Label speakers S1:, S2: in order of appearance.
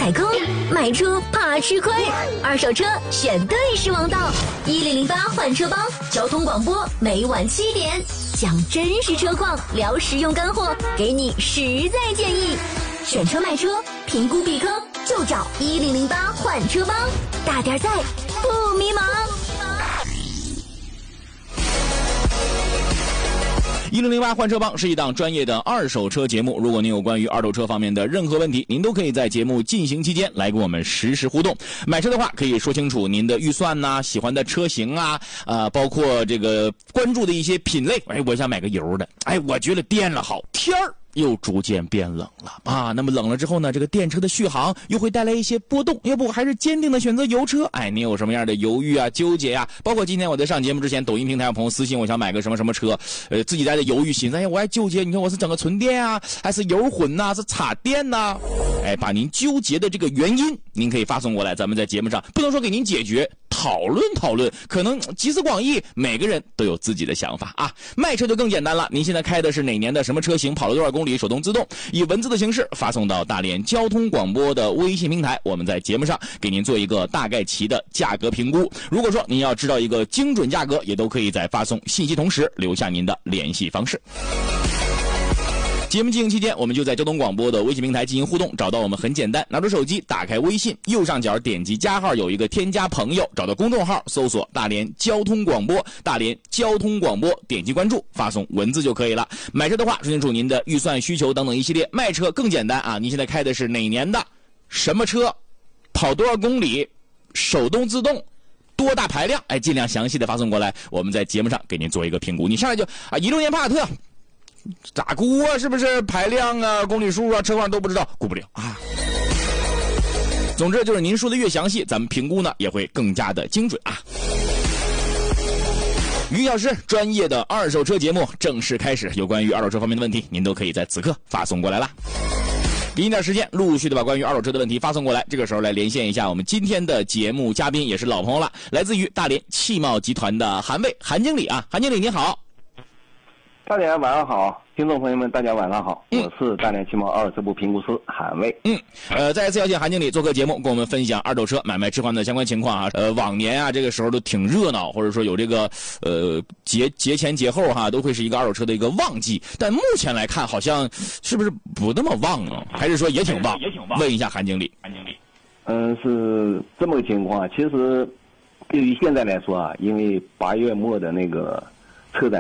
S1: 踩坑，买车怕吃亏，二手车选对是王道。1008换车帮，交通广播每晚7点，讲真实车况，聊实用干货，给你实在建议。选车卖车，评估避坑，就找1008换车帮，大点在，不迷茫。
S2: 1008换车帮是一档专业的二手车节目，如果您有关于二手车方面的任何问题，您都可以在节目进行期间来跟我们实时互动。买车的话可以说清楚您的预算呐、喜欢的车型啊，包括这个关注的一些品类。我想买个油的，我觉得电了好，天儿又逐渐变冷了啊！那么冷了之后呢，这个电车的续航又会带来一些波动，要不我还是坚定的选择油车。你有什么样的犹豫啊、纠结啊？包括今天我在上节目之前，抖音平台有朋友私信我想买个什么什么车，自己在这犹豫，寻思我还纠结，你看我是整个纯电啊，还是油混呐、是插电呐？把您纠结的这个原因，您可以发送过来，咱们在节目上不能说给您解决，讨论，可能集思广益，每个人都有自己的想法啊。卖车就更简单了，您现在开的是哪年的什么车型，跑了多少公里，手动自动，以文字的形式发送到大连交通广播的微信平台，我们在节目上给您做一个大概齐的价格评估。如果说您要知道一个精准价格，也都可以在发送信息同时留下您的联系方式。节目进行期间，我们就在交通广播的微信平台进行互动，找到我们很简单，拿出手机打开微信，右上角点击加号，有一个添加朋友，找到公众号搜索大连交通广播，大连交通广播，点击关注，发送文字就可以了。买车的话说清楚您的预算需求等等一系列，卖车更简单啊，您现在开的是哪年的什么车，跑多少公里，手动自动，多大排量，尽量详细的发送过来，我们在节目上给您做一个评估。你上来就16年帕萨特咋估啊？是不是排量啊、公里数啊、车况都不知道，估不了啊。总之就是您说的越详细，咱们评估呢也会更加的精准啊。1个小时专业的二手车节目正式开始，有关于二手车方面的问题，您都可以在此刻发送过来啦。给你点时间，陆续的把关于二手车的问题发送过来。这个时候来连线一下我们今天的节目嘉宾，也是老朋友了，来自于大连汽贸集团的韩卫韩经理啊，韩经理您好。
S3: 大家晚上好，听众朋友们，大家晚上好，我是大连汽贸二手车部评估师韩卫。
S2: 再一次邀请韩经理做客节目，跟我们分享二手车买卖置换的相关情况啊。往年啊，这个时候都挺热闹，或者说有这个节前节后哈，都会是一个二手车的一个旺季。但目前来看，好像是不是不那么旺啊？还是说也挺旺？问一下韩经理。
S3: 是这么个情况。其实对于现在来说啊，因为8月末的那个车展